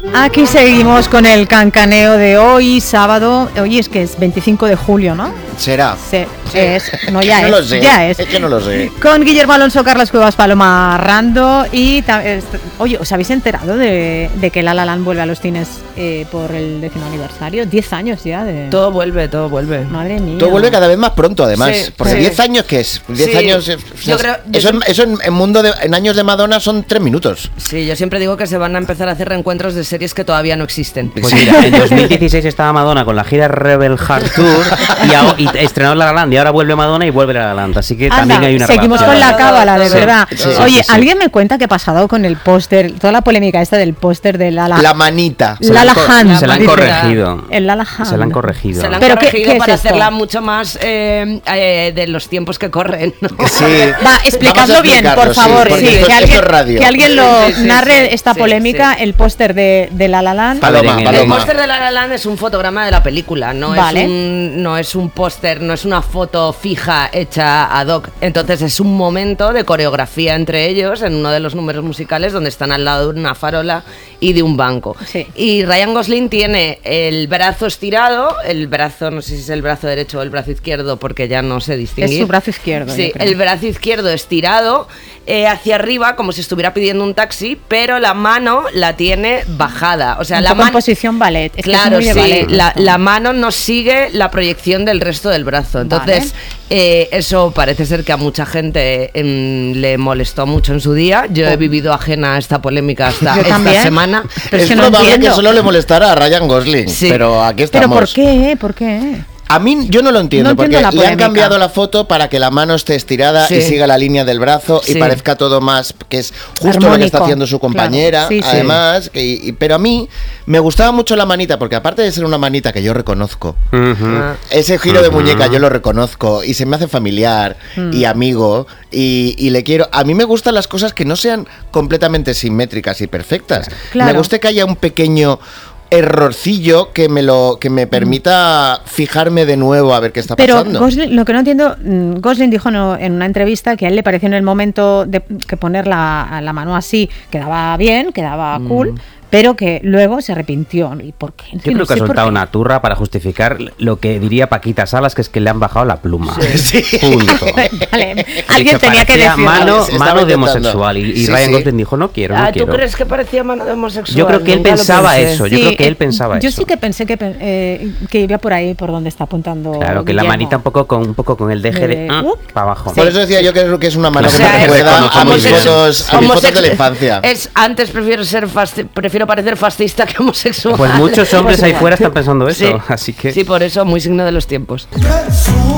Aquí seguimos con el cancaneo de hoy, sábado. Hoy es que es 25 de julio, ¿no? ¿Será? Sí. Es. No, ya no es. Lo sé. Ya es. Es que no lo sé. Con Guillermo Alonso, Carlos Cuevas, Paloma Rando y... Oye, ¿os habéis enterado de que La La Land vuelve a los cines por el 10º aniversario? 10 años ya de... Todo vuelve. Madre mía. Todo vuelve cada vez más pronto, además. Sí, porque sí. 10 años, ¿qué es? 10 Sí. años... Yo creo- eso en años de Madonna son 3 minutos. Sí, yo siempre digo que se van a empezar a hacer reencuentros de series que todavía no existen. Pues mira, en 2016 estaba Madonna con la gira Rebel Heart Tour y estrenó La La Land y ahora vuelve Madonna y vuelve La La Land, así que también hay una seguimos relación. con la cábala, de Sí, verdad. sí, Oye, sí. ¿alguien me cuenta qué ha pasado con el póster? Toda la polémica esta del póster de La La... La manita. Se la La han La co- Hand. Se la han dice. corregido. El La La Hand. Se la han corregido. Se la han ¿Pero qué corregido es para esto? hacerla mucho más de los tiempos que corren, ¿no? Sí. Va, explicadlo bien, por favor. porque Sí, esto que es radio. alguien lo Sí, sí, narre sí, esta sí, polémica, sí. el póster de La La Land. Paloma, El El Paloma. póster de La La Land es un fotograma de la película, Vale. no es un póster, no es una foto fija hecha ad hoc. Entonces es un momento de coreografía entre ellos en uno de los números musicales donde están al lado de una farola y de un banco. Sí. Y Ryan Gosling tiene el brazo estirado, el brazo, no sé si es el brazo derecho o el brazo izquierdo porque ya no sé distinguir. Es su brazo izquierdo. Sí, yo creo. el brazo izquierdo estirado hacia arriba como si estuviera pidiendo un taxi, pero la mano la tiene bajada. O sea, Un la poco en mano... posición ballet. Es que es Claro, muy de sí, ballet la esto. mano no sigue la proyección del resto del brazo. Entonces, eso parece ser que a mucha gente le molestó mucho en su día. Yo he vivido ajena a esta polémica hasta Yo esta también. semana. Pero es es que no probable entiendo. que solo le molestara a Ryan Gosling, Sí. pero aquí ¿Pero estamos. por qué? ¿Por qué? A mí yo no lo entiendo, No porque entiendo la le han polémica. cambiado la foto para que la mano esté estirada Sí. y siga la línea del brazo y Sí. parezca todo más, que es justo lo que Armónico, está haciendo su compañera, claro. Sí, sí. además, pero a mí me gustaba mucho la manita, porque aparte de ser una manita que yo reconozco, Ujú. ese giro de muñeca yo lo reconozco y se me hace familiar y amigo y le quiero. A mí me gustan las cosas que no sean completamente simétricas y perfectas. Claro. Me gusta que haya un pequeño errorcillo que me permita fijarme de nuevo a ver qué está Pero pasando. Gosling, lo que no entiendo, Gosling dijo en una entrevista que a él le pareció en el momento de que poner la mano así quedaba bien, quedaba cool, pero que luego se arrepintió. ¿Y por qué? Yo creo que ha soltado una turra para justificar lo que diría Paquita Salas, que es que le han bajado la pluma. Sí. Punto. Vale, alguien tenía que parecía decirlo. mano Estaba de intentando. homosexual y Sí, Ryan sí. Gosling dijo no quiero. ¿Tú crees que parecía mano de homosexual? Yo creo que él Nunca lo pensaba pensé. eso. Yo creo que él pensaba yo eso. sí que pensé que iba por ahí, por donde está apuntando. Claro, que la Guillermo. manita un poco con el deje de para abajo. Por eso decía yo que creo que es una mano O que sea, me es recuerda a mis homosexual. fotos de la infancia. Antes prefiero parecer fascista que homosexual. Pues muchos hombres Pues ahí igual. fuera están pensando eso, Sí. así que... Sí, por eso, muy signo de los tiempos.